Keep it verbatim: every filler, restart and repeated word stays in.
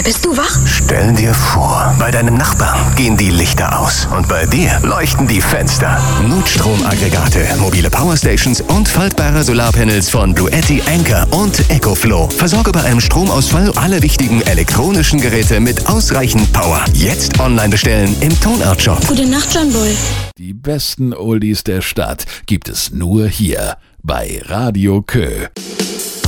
bist du wach? Stell dir vor, bei deinem Nachbarn gehen die Lichter aus und bei dir leuchten die Fenster. Notstromaggregate, mobile Powerstations und faltbare Solarpanels von Bluetti, Anker und EcoFlow. Versorge bei einem Stromausfall alle wichtigen elektronischen Geräte mit ausreichend Power. Jetzt online bestellen im Tonart-Shop. Gute Nacht, John Bull. Die besten Oldies der Stadt gibt es nur hier bei Radio Kö.